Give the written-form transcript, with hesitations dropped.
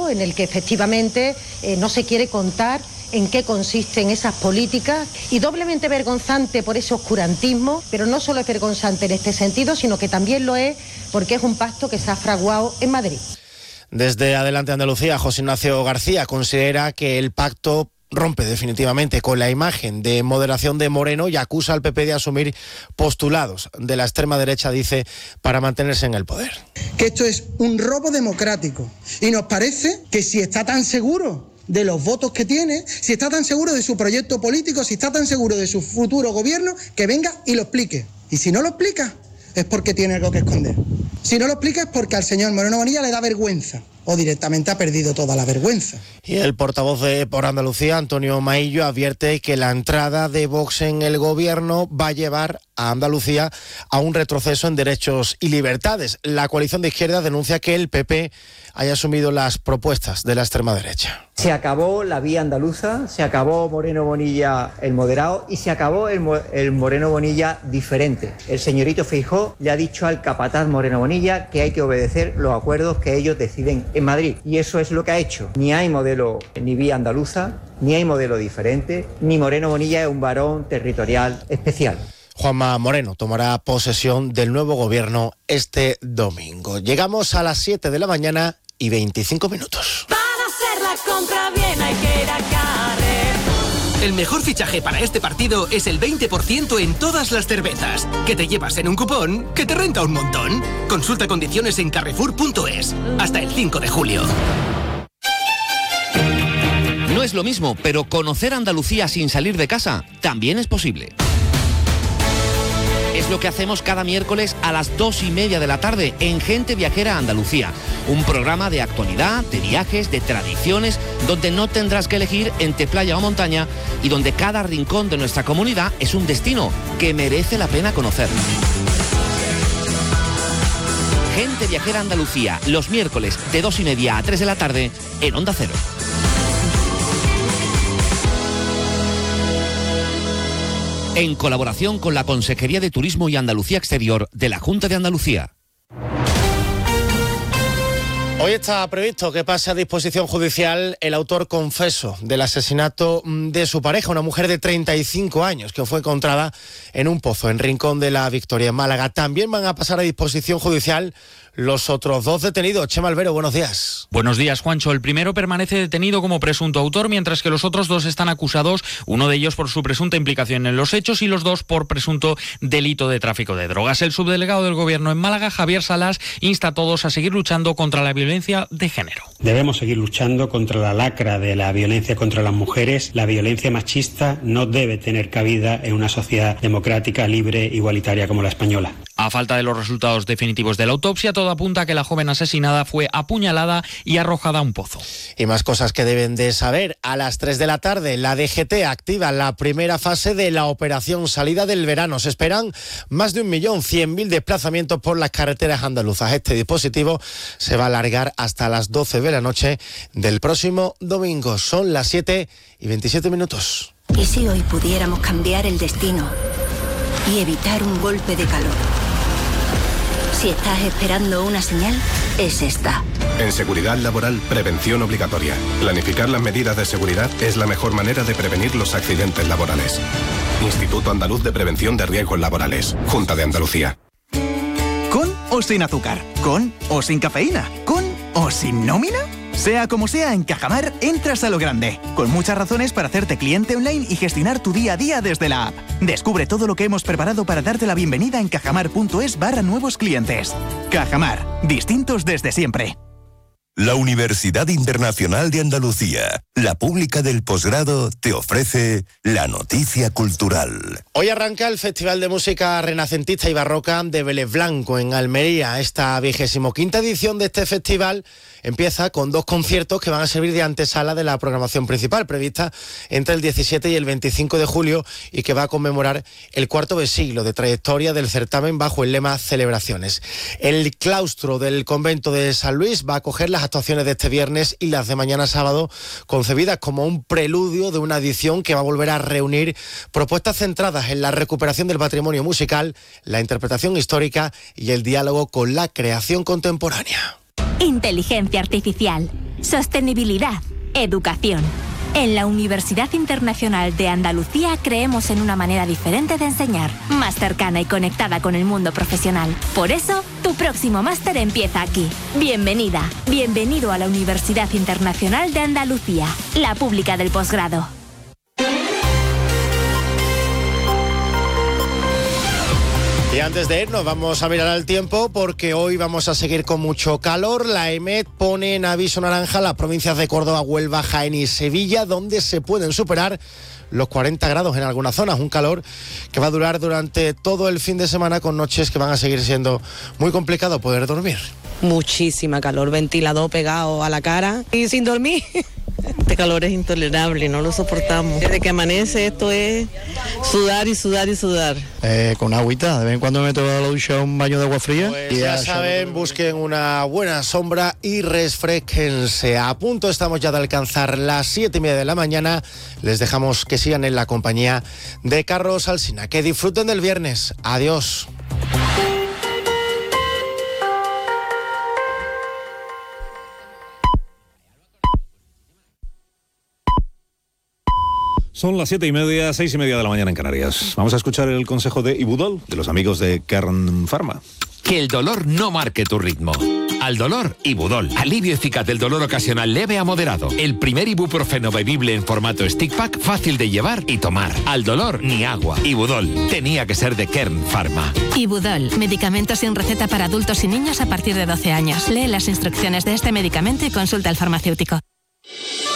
debatido, en el que efectivamente no se quiere contar en qué consisten esas políticas, y doblemente vergonzante por ese oscurantismo, pero no solo es vergonzante en este sentido, sino que también lo es porque es un pacto que se ha fraguado en Madrid. Desde Adelante Andalucía, José Ignacio García considera que el pacto rompe definitivamente con la imagen de moderación de Moreno y acusa al PP de asumir postulados de la extrema derecha, dice, para mantenerse en el poder. Que esto es un robo democrático y nos parece que si está tan seguro de los votos que tiene, si está tan seguro de su proyecto político, si está tan seguro de su futuro gobierno, que venga y lo explique. Y si no lo explica, es porque tiene algo que esconder. Si no lo explica es porque al señor Moreno Bonilla le da vergüenza o directamente ha perdido toda la vergüenza. Y el portavoz de Por Andalucía, Antonio Maillo, advierte que la entrada de Vox en el gobierno va a llevar a Andalucía a un retroceso en derechos y libertades. La coalición de izquierda denuncia que el PP haya asumido las propuestas de la extrema derecha. Se acabó la vía andaluza, se acabó Moreno Bonilla el moderado y se acabó el Moreno Bonilla diferente. El señorito Feijóo le ha dicho al capataz Moreno Bonilla que hay que obedecer los acuerdos que ellos deciden en Madrid. Y eso es lo que ha hecho. Ni hay modelo ni vía andaluza, ni hay modelo diferente, ni Moreno Bonilla es un varón territorial especial. Juanma Moreno tomará posesión del nuevo gobierno este domingo. Llegamos a las 7 de la mañana y 25 minutos. Para hacer la compra bien hay que ir a Carrer. El mejor fichaje para este partido es el 20% en todas las cervezas, que te llevas en un cupón que te renta un montón. Consulta condiciones en carrefour.es hasta el 5 de julio. No es lo mismo, pero conocer Andalucía sin salir de casa también es posible. Es lo que hacemos cada miércoles a las 2:30 de la tarde en Gente Viajera Andalucía. Un programa de actualidad, de viajes, de tradiciones, donde no tendrás que elegir entre playa o montaña y donde cada rincón de nuestra comunidad es un destino que merece la pena conocer. Gente Viajera Andalucía, los miércoles de 2:30 a 3 de la tarde en Onda Cero. En colaboración con la Consejería de Turismo y Andalucía Exterior de la Junta de Andalucía. Hoy está previsto que pase a disposición judicial el autor confeso del asesinato de su pareja, una mujer de 35 años que fue encontrada en un pozo en Rincón de la Victoria, en Málaga. También van a pasar a disposición judicial los otros dos detenidos. Chema Albero, buenos días. Buenos días, Juancho. El primero permanece detenido como presunto autor, mientras que los otros dos están acusados, uno de ellos por su presunta implicación en los hechos y los dos por presunto delito de tráfico de drogas. El subdelegado del Gobierno en Málaga, Javier Salas, insta a todos a seguir luchando contra la violencia de género. Debemos seguir luchando contra la lacra de la violencia contra las mujeres. La violencia machista no debe tener cabida en una sociedad democrática, libre, igualitaria como la española. A falta de los resultados definitivos de la autopsia, todo apunta a que la joven asesinada fue apuñalada y arrojada a un pozo. Y más cosas que deben de saber. A las 3 de la tarde, la DGT activa la primera fase de la operación salida del verano. Se esperan más de 1.100.000 desplazamientos por las carreteras andaluzas. Este dispositivo se va a alargar hasta las 12 de la noche del próximo domingo. Son las 7:27 minutos. ¿Y si hoy pudiéramos cambiar el destino y evitar un golpe de calor? Si estás esperando una señal, es esta. En seguridad laboral, prevención obligatoria. Planificar las medidas de seguridad es la mejor manera de prevenir los accidentes laborales. Instituto Andaluz de Prevención de Riesgos Laborales. Junta de Andalucía. ¿Con o sin azúcar? ¿Con o sin cafeína? ¿Con o sin nómina? Sea como sea, en Cajamar entras a lo grande, con muchas razones para hacerte cliente online y gestionar tu día a día desde la app. Descubre todo lo que hemos preparado para darte la bienvenida en cajamar.es/nuevos clientes. Cajamar, distintos desde siempre. La Universidad Internacional de Andalucía, la pública del posgrado, te ofrece la noticia cultural. Hoy arranca el Festival de Música Renacentista y Barroca de Vélez Blanco en Almería. Esta 25ª edición de este festival empieza con 2 conciertos que van a servir de antesala de la programación principal, prevista entre el 17 y el 25 de julio y que va a conmemorar el cuarto siglo de trayectoria del certamen bajo el lema Celebraciones. El claustro del convento de San Luis va a acoger las actuaciones de este viernes y las de mañana sábado, concebidas como un preludio de una edición que va a volver a reunir propuestas centradas en la recuperación del patrimonio musical, la interpretación histórica y el diálogo con la creación contemporánea. Inteligencia artificial, sostenibilidad, educación. En la Universidad Internacional de Andalucía creemos en una manera diferente de enseñar, más cercana y conectada con el mundo profesional. Por eso, tu próximo máster empieza aquí. Bienvenida, bienvenido a la Universidad Internacional de Andalucía, la pública del posgrado. Y antes de irnos vamos a mirar al tiempo porque hoy vamos a seguir con mucho calor. La EMET pone en aviso naranja las provincias de Córdoba, Huelva, Jaén y Sevilla, donde se pueden superar los 40 grados en algunas zonas. Un calor que va a durar durante todo el fin de semana, con noches que van a seguir siendo muy complicado poder dormir. Muchísima calor, ventilador pegado a la cara y sin dormir. Este calor es intolerable, no lo soportamos. Desde que amanece esto es sudar y sudar y sudar. Con agüita, de vez en cuando me meto a la ducha un baño de agua fría. Pues ya saben, busquen una buena sombra y refresquense. A punto estamos ya de alcanzar las 7:30 de la mañana. Les dejamos que sigan en la compañía de Carlos Alsina. Que disfruten del viernes. Adiós. Son las 7:30, 6:30 de la mañana en Canarias. Vamos a escuchar el consejo de Ibudol, de los amigos de Kern Pharma. Que el dolor no marque tu ritmo. Al dolor, Ibudol. Alivio eficaz del dolor ocasional leve a moderado. El primer ibuprofeno bebible en formato stick pack, fácil de llevar y tomar. Al dolor, ni agua. Ibudol. Tenía que ser de Kern Pharma. Ibudol. Medicamento sin receta para adultos y niños a partir de 12 años. Lee las instrucciones de este medicamento y consulta al farmacéutico.